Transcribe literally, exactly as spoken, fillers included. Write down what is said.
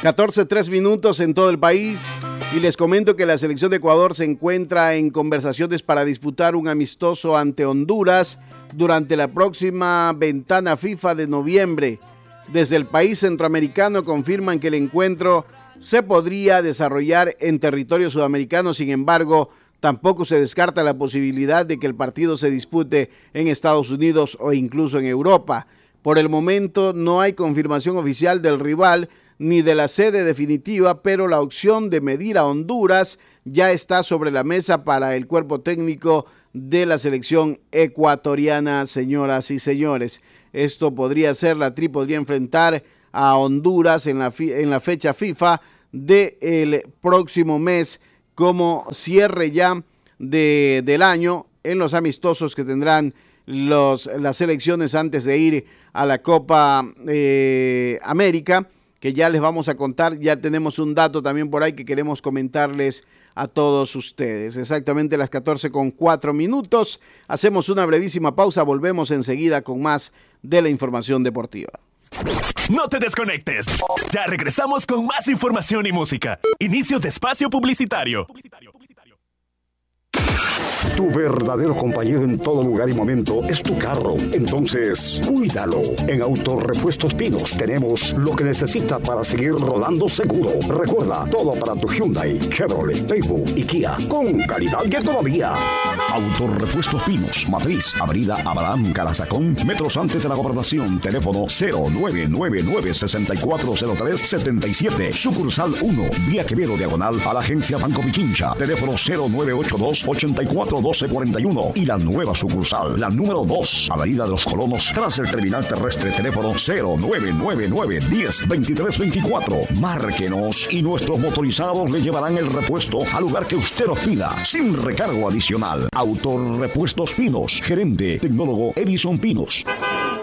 catorce, tres minutos en todo el país. Y les comento que la selección de Ecuador se encuentra en conversaciones para disputar un amistoso ante Honduras durante la próxima ventana FIFA de noviembre. Desde el país centroamericano confirman que el encuentro se podría desarrollar en territorio sudamericano. Sin embargo, tampoco se descarta la posibilidad de que el partido se dispute en Estados Unidos o incluso en Europa. Por el momento no hay confirmación oficial del rival ni de la sede definitiva, pero la opción de medir a Honduras ya está sobre la mesa para el cuerpo técnico de la selección ecuatoriana, señoras y señores. Esto podría ser, la Tri podría enfrentar a Honduras en la, en la fecha FIFA del próximo mes como cierre ya de, del año en los amistosos que tendrán los, las selecciones antes de ir a la Copa eh, América, que ya les vamos a contar. Ya tenemos un dato también por ahí que queremos comentarles a todos ustedes. Exactamente las catorce con cuatro minutos. Hacemos una brevísima pausa, volvemos enseguida con más de la información deportiva. No te desconectes. Ya regresamos con más información y música. Inicio de espacio publicitario. Tu verdadero compañero en todo lugar y momento es tu carro. Entonces, cuídalo. En Autorepuestos Pinos tenemos lo que necesita para seguir rodando seguro. Recuerda, todo para tu Hyundai, Chevrolet, Daewoo y Kia, con calidad que todavía. Autorepuestos Pinos, Matriz, Avenida Abraham Carazacón, metros antes de la Gobernación. Teléfono cero nueve nueve nueve, seis cuatro cero tres, siete siete. Sucursal uno, Vía Quevedo Diagonal a la Agencia Banco Pichincha. Teléfono cero nueve ocho dos, ocho cuatro, doce cuarenta y uno. Y la nueva sucursal, la número dos, Avenida de los Colonos, tras el terminal terrestre. Teléfono cero nueve nueve nueve, diez, veintitrés veinticuatro. Márquenos y nuestros motorizados le llevarán el repuesto al lugar que usted nos pida, sin recargo adicional. Autorepuestos Pinos, gerente tecnólogo Edison Pinos.